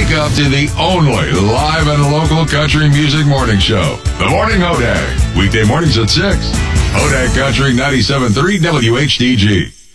Wake up to the only live and local country music morning show. The Morning Hodag. Weekday mornings at 6. Hodag Country 97.3 WHDG.